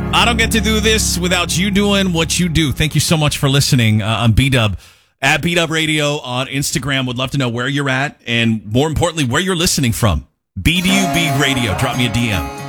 I don't get to do this without you doing what you do. Thank you so much for listening on B-Dub. At B-Dub Radio on Instagram. Would love to know where you're at and, more importantly, where you're listening from. BDUB Radio. Drop me a DM.